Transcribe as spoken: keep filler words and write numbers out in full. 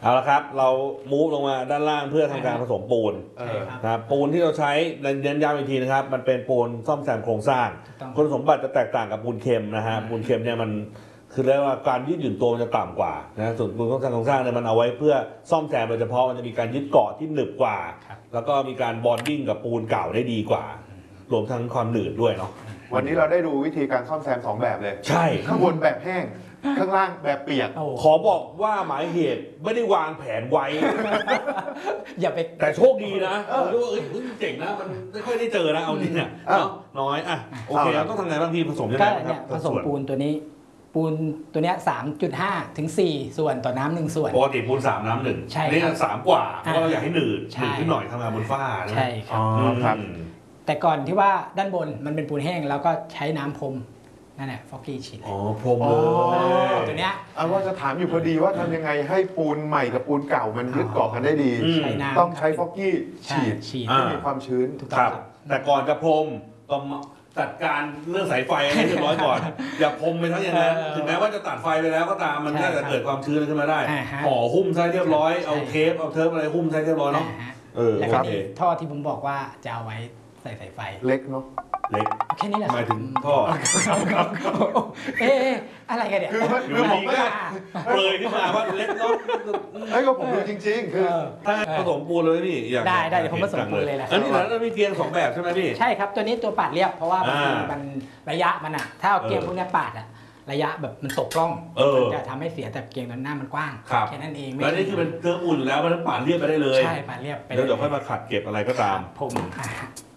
เอาละครับเรามูฟลงมาด้านล่างเพื่อทำการผสมปูนนะครับปูนที่เราใช้เน้นย้ำอีกทีนะครับมันเป็นปูนซ่อมแซมโครงสร้างคุณสมบัติจะแตกต่างกับปูนเค็มนะฮะปูนเค็มเนี่ยมันคือเรียกว่าการยืดหยุ่นตัวมันจะต่ำกว่านะส่วนปูนซ่อมแซมโครงสร้างเนี่ยมันเอาไว้เพื่อซ่อมแซมโดยเฉพาะมันจะมีการยึดเกาะที่หนึบกว่าแล้วก็มีการบอนดิ้งกับปูนเก่าได้ดีกว่ารวมทั้งความหนืดด้วยเนาะวันนี้เราได้ดูวิธีการซ่อมแซมสองแบบเลยใช่ข้างบนแบบแห้งข้างล่างแบบเปียกขอบอกว่าหมายเหตุไม่ได้วางแผนไว้อย่าไปแต่โชคดีนะผมรู้ว่าเอ้ยเจ๋งนะมันไม่ค่อยได้เจอนะเอาจริงเนี่ยน้อยอ่ะโอเคเราต้องทำไงบางทีผสมยังไงครับผสมปูนตัวนี้ปูนตัวนี้สามจุดห้าถึงสี่ส่วนต่อน้ำหนึ่งส่วนปกติปูนสามน้ำหนึ่งนี่สามกว่าเพราะเราอยากให้หนืดหนืดขึ้นหน่อยทำงานบนฝ้าใช่ครับแต่ก่อนที่ว่าด้านบนมันเป็นปูนแห้งแล้วก็ใช้น้ำพรมนั่นแหละฟอกกี้ฉีดอ๋อพรมเลยตัวเนี้ยเอาว่าจะถามอยู่พอดีว่าทำยังไงให้ปูนใหม่กับปูนเก่ามันยึดเกาะกันได้ดีต้องใช้ฟอกกี้ฉีดให้มีความชื้นครับแต่ก่อนจะพรมต้องจัดการเรื่องสายไฟให้เรียบร้อยก่อนอย่าพรมไปทั้งอย่างนั้นถึงแม้ว่าจะตัดไฟไปแล้วก็ตามมันก็จะเกิดความชื้นขึ้นมาได้ห่อหุ้มใช้เรียบร้อยเอาเทปเอาเทปอะไรหุ้มใช้เรียบร้อยเนาะเออแล้วก็ท่อที่ผมบอกว่าจะเอาไว้ใส่สายไฟเล็กเนาะเล็กแค่นี้แหละหมายถึงท่อเอ๊ะอะไรกันเนี่ยคือคือผมก็เปรยขึ้นมาว่าเล็กเนาะไอ้ก็ผมดูจริงๆคือถ้าผสมปูนเลยพี่อยากได้ได้เดี๋ยวผมผสมปูนเลยแหละอันนี้เรามีเกียร์สองแบบใช่ไหมพี่ใช่ครับตัวนี้ตัวปาดเรียบเพราะว่ามันระยะมันอ่ะถ้าเอาเกียร์พวกนี้ปาดอ่ะระยะแบบมันตกล่องมันจะทำให้เสียแต่เกียร์ตอนหน้ามันกว้างแค่นั้นเองแล้วนี่คือเป็นเครื่องอุ่นอยู่แล้วมันปาดเรียบไปได้เลยใช่ปาดเรียบไปแล้วเดี๋ยวค่อยมาขัดเก็บอะไรก็ตามผม